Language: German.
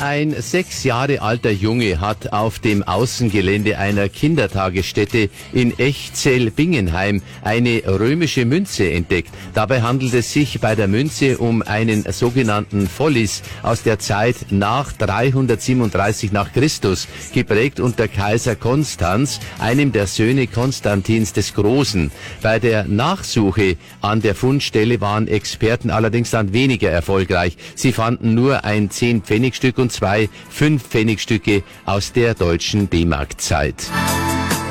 Ein 6 Jahre alter Junge hat auf dem Außengelände einer Kindertagesstätte in Echzell-Bingenheim eine römische Münze entdeckt. Dabei handelt es sich bei der Münze um einen sogenannten Follis aus der Zeit nach 337 nach Christus, geprägt unter Kaiser Konstanz, einem der Söhne Konstantins des Großen. Bei der Nachsuche an der Fundstelle waren Experten allerdings dann weniger erfolgreich. Sie fanden nur ein 10-Pfennigstück und 2 5-Pfennigstücke aus der deutschen D-Mark-Zeit.